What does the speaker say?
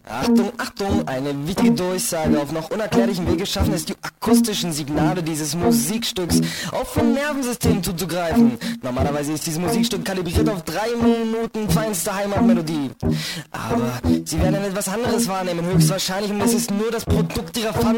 Achtung, Achtung, eine wichtige Durchsage. Auf noch unerklärlichen Wege schaffen es die akustischen Signale dieses Musikstücks auf vom Nervensystem zuzugreifen. Normalerweise ist dieses Musikstück kalibriert auf 3 Minuten feinste Heimatmelodie. Aber sie werden dann etwas anderes wahrnehmen, höchstwahrscheinlich, und es ist nur das Produkt ihrer